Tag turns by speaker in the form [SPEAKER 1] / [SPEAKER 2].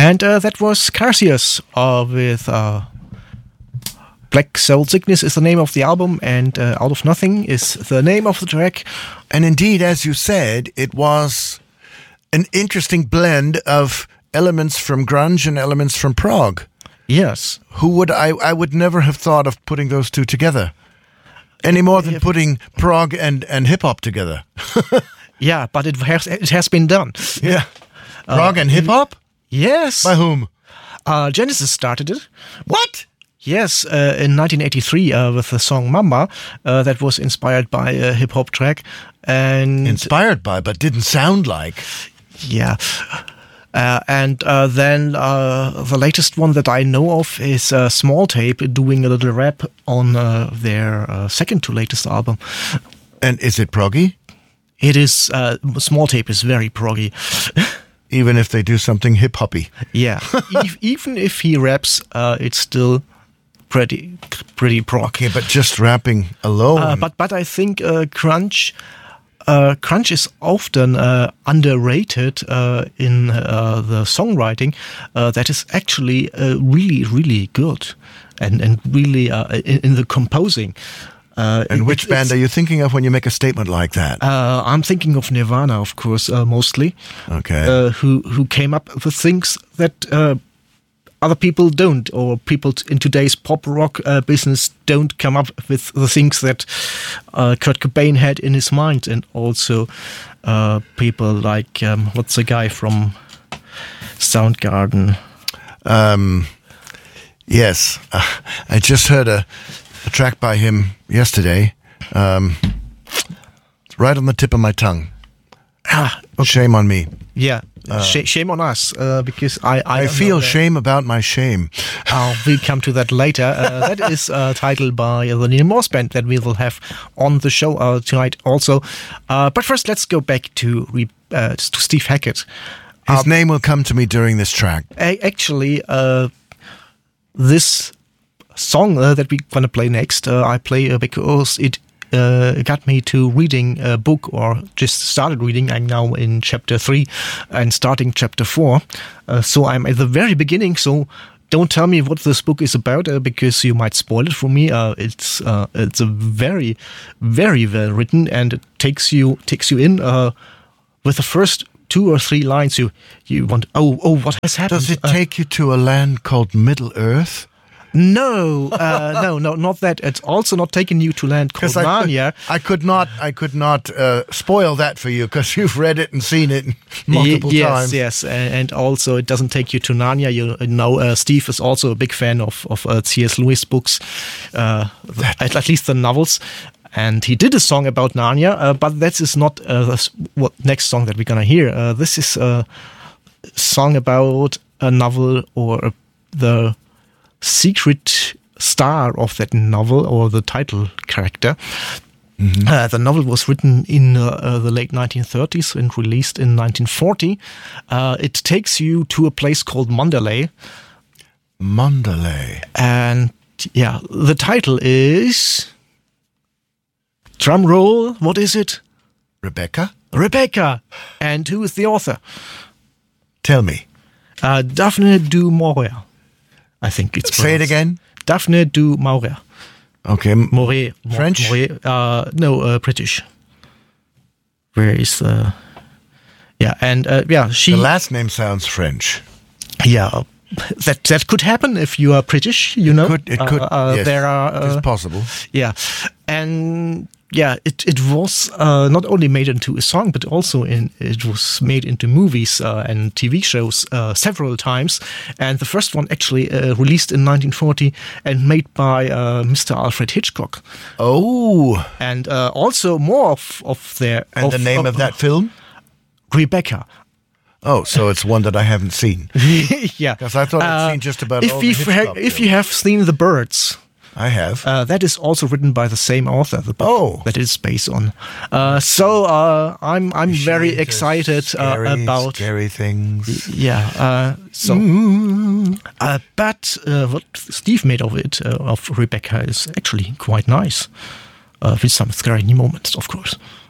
[SPEAKER 1] And that was Carcius with Black Soul Sickness is the name of the album, and Out of Nothing is the name of the track.
[SPEAKER 2] And indeed, as you said, it was an interesting blend of elements from grunge and elements from prog.
[SPEAKER 1] Yes.
[SPEAKER 2] I would never have thought of putting those two together. Any more than putting prog and hip-hop together.
[SPEAKER 1] Yeah, but it has been done.
[SPEAKER 2] Yeah. Prog and hip-hop?
[SPEAKER 1] Yes.
[SPEAKER 2] By whom?
[SPEAKER 1] Genesis started it.
[SPEAKER 2] What?
[SPEAKER 1] Yes, in 1983 with the song Mama, that was inspired by a hip-hop track. And
[SPEAKER 2] inspired by, but didn't sound like.
[SPEAKER 1] Yeah. And then the latest one that I know of is Small Tape doing a little rap on their second to latest album.
[SPEAKER 2] And is it proggy?
[SPEAKER 1] It is. Small Tape is very proggy.
[SPEAKER 2] Even if they do something hip-hoppy.
[SPEAKER 1] Yeah. Even if he raps, it's still pretty prog.
[SPEAKER 2] Okay, but just rapping alone.
[SPEAKER 1] But I think grunge is often underrated in the songwriting. That is actually really, really good, and really in the composing.
[SPEAKER 2] And which band are you thinking of when you make a statement like that?
[SPEAKER 1] I'm thinking of Nirvana, of course, mostly.
[SPEAKER 2] Okay.
[SPEAKER 1] Who came up with things that other people don't, or people in today's pop rock business don't come up with the things that Kurt Cobain had in his mind, and also people like what's the guy from Soundgarden?
[SPEAKER 2] Yes, I just heard a track by him yesterday. It's right on the tip of my tongue. Okay. Shame on me.
[SPEAKER 1] Yeah. Shame on us, because I
[SPEAKER 2] feel shame about my shame.
[SPEAKER 1] We'll come to that later. That is titled by the Neil Morse Band that we will have on the show tonight also. But first, let's go back to Steve Hackett.
[SPEAKER 2] His name will come to me during this track.
[SPEAKER 1] Actually, this song that we're going to play next, I play because it got me to reading a book, or just started reading. I'm now in chapter 3 and starting chapter 4. So I'm at the very beginning, so don't tell me what this book is about because you might spoil it for me. It's a very, very well written, and it takes you in with the first 2 or 3 lines. You want, what has happened?
[SPEAKER 2] Does it take you to a land called Middle Earth?
[SPEAKER 1] No, not that. It's also not taking you to land called Narnia.
[SPEAKER 2] I could not spoil that for you because you've read it and seen it multiple times.
[SPEAKER 1] Yes, and also it doesn't take you to Narnia. You know, Steve is also a big fan of C.S. Lewis books, at least the novels. And he did a song about Narnia, but that is not what next song that we're gonna hear. This is a song about a novel or the secret star of that novel, or the title character. Mm-hmm. The novel was written in the late 1930s and released in 1940. It takes you to a place called Mandalay. And yeah, the title is, drum roll, what is it?
[SPEAKER 2] Rebecca.
[SPEAKER 1] And who is the author?
[SPEAKER 2] Tell me.
[SPEAKER 1] Daphne du Maurier. I think it's
[SPEAKER 2] Say it again.
[SPEAKER 1] Daphne du Maurier.
[SPEAKER 2] Okay.
[SPEAKER 1] Maurier.
[SPEAKER 2] French?
[SPEAKER 1] No, British. Where is the... Yeah, and she...
[SPEAKER 2] The last name sounds French.
[SPEAKER 1] Yeah, that could happen if you are British, you know.
[SPEAKER 2] It could. Yes,
[SPEAKER 1] there are...
[SPEAKER 2] it's possible.
[SPEAKER 1] Yeah, and... Yeah, it was not only made into a song, but also it was made into movies and TV shows several times. And the first one actually released in 1940 and made by Mr. Alfred Hitchcock.
[SPEAKER 2] Oh.
[SPEAKER 1] And also more of their...
[SPEAKER 2] And the name of that film?
[SPEAKER 1] Rebecca.
[SPEAKER 2] Oh, so it's one that I haven't seen.
[SPEAKER 1] Yeah.
[SPEAKER 2] Because I thought I'd seen just about all the Hitchcock
[SPEAKER 1] if you have seen The Birds...
[SPEAKER 2] I have.
[SPEAKER 1] That is also written by the same author, the book that it's based on. So I'm very excited about
[SPEAKER 2] scary things.
[SPEAKER 1] Yeah. But what Steve made of it, of Rebecca, is actually quite nice, with some scary moments, of course.